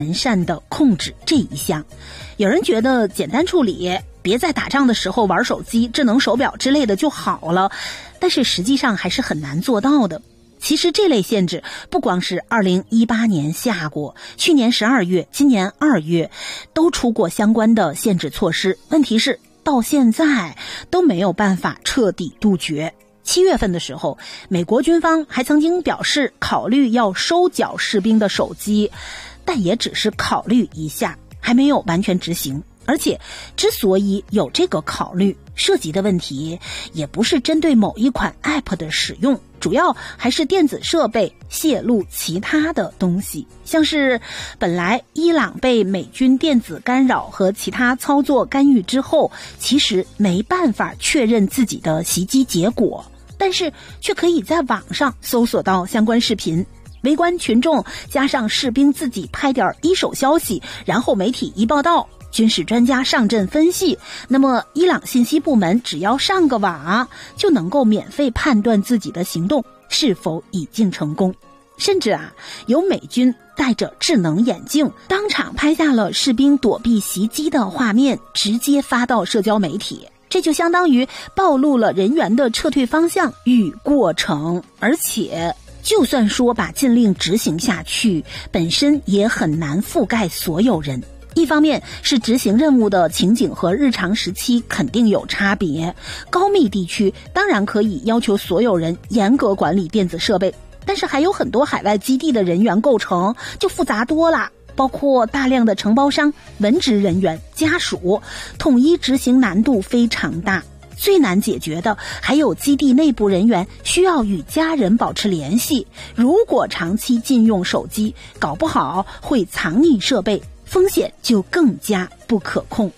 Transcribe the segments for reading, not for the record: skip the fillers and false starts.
完善的控制这一项。有人觉得简单处理，别在打仗的时候玩手机、智能手表之类的就好了，但是实际上还是很难做到的。其实这类限制不光是2018年下过，去年12月、今年2月都出过相关的限制措施，问题是到现在都没有办法彻底杜绝。7月份的时候，美国军方还曾经表示考虑要收缴士兵的手机，但也只是考虑一下，还没有完全执行。而且之所以有这个考虑，涉及的问题也不是针对某一款 App 的使用，主要还是电子设备泄露其他的东西，像是本来伊朗被美军电子干扰和其他操作干预之后，其实没办法确认自己的袭击结果，但是却可以在网上搜索到相关视频。围观群众加上士兵自己拍点一手消息，然后媒体一报道，军事专家上阵分析，那么伊朗信息部门只要上个网，就能够免费判断自己的行动是否已经成功。甚至有美军戴着智能眼镜当场拍下了士兵躲避袭击的画面，直接发到社交媒体，这就相当于暴露了人员的撤退方向与过程。而且就算说把禁令执行下去，本身也很难覆盖所有人。一方面是执行任务的情景和日常时期肯定有差别，高密地区当然可以要求所有人严格管理电子设备，但是还有很多海外基地的人员构成就复杂多了，包括大量的承包商、文职人员、家属，统一执行难度非常大。最难解决的还有基地内部人员需要与家人保持联系，如果长期禁用手机，搞不好会藏匿设备，风险就更加不可控。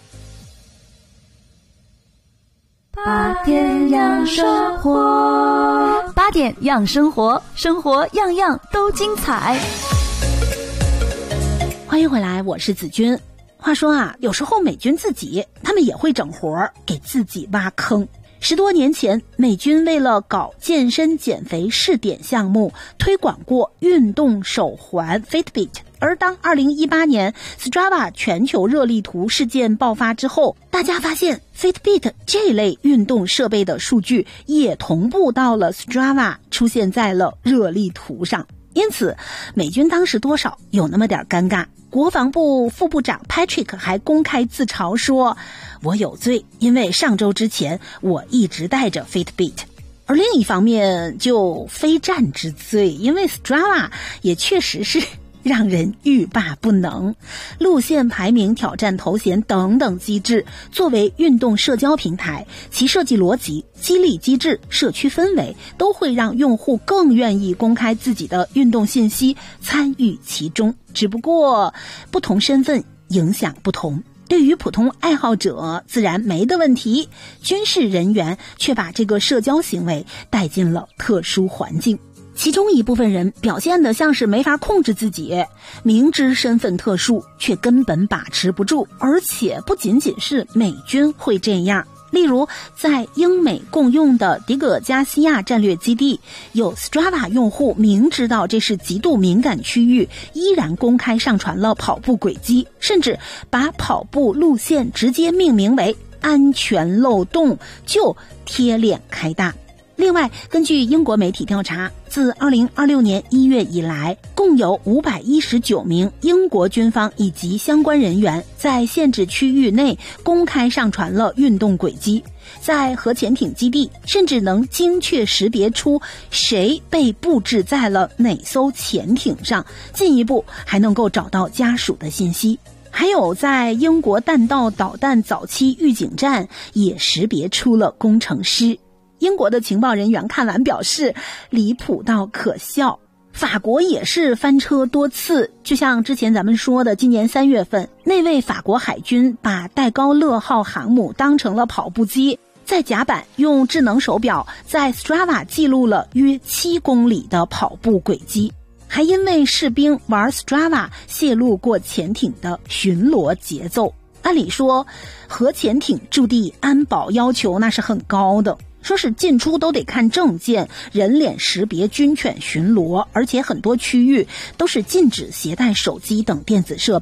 8点养生活，8点养生活，生活样样都精彩。 欢迎回来，我是子君。话说有时候美军自己他们也会整活，给自己挖坑。10多年前，美军为了搞健身减肥试点项目，推广过运动手环 Fitbit。而当2018年 Strava 全球热力图事件爆发之后，大家发现 Fitbit 这类运动设备的数据也同步到了 Strava， 出现在了热力图上。因此美军当时多少有那么点尴尬。国防部副部长 Patrick 还公开自嘲说，我有罪，因为上周之前我一直带着 Fitbit。 而另一方面就非战之罪，因为 Strava 也确实是让人欲罢不能，路线排名、挑战头衔等等机制，作为运动社交平台，其设计逻辑、激励机制、社区氛围都会让用户更愿意公开自己的运动信息，参与其中。只不过不同身份影响不同，对于普通爱好者自然没的问题，军事人员却把这个社交行为带进了特殊环境。其中一部分人表现得像是没法控制自己，明知身份特殊却根本把持不住，而且不仅仅是美军会这样。例如在英美共用的迪戈加西亚战略基地，有 Strava 用户明知道这是极度敏感区域，依然公开上传了跑步轨迹，甚至把跑步路线直接命名为安全漏洞，就贴脸开大。另外，根据英国媒体调查，自2026年1月以来，共有519名英国军方以及相关人员在限制区域内公开上传了运动轨迹。在核潜艇基地，甚至能精确识别出谁被布置在了哪艘潜艇上，进一步还能够找到家属的信息。还有在英国弹道导弹早期预警站也识别出了工程师。英国的情报人员看完表示，离谱到可笑。法国也是翻车多次，就像之前咱们说的，今年3月份，那位法国海军把戴高乐号航母当成了跑步机，在甲板用智能手表在 Strava 记录了约7公里的跑步轨迹，还因为士兵玩 Strava 泄露过潜艇的巡逻节奏。按理说，核潜艇驻地安保要求那是很高的， 说是进出都得看证件，人脸识别，军犬巡逻，而且很多区域都是禁止携带手机等电子设备。